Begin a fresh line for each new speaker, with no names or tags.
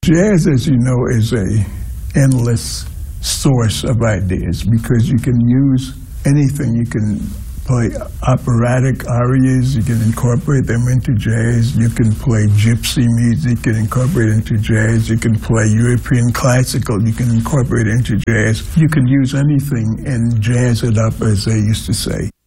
Jazz, as you know, is a endless source of ideas because you can use anything. You can play operatic arias, you can incorporate them into jazz. You can play gypsy music and incorporate it into jazz. You can play European classical, you can incorporate it into jazz. You can use anything and jazz it up, as they used to say.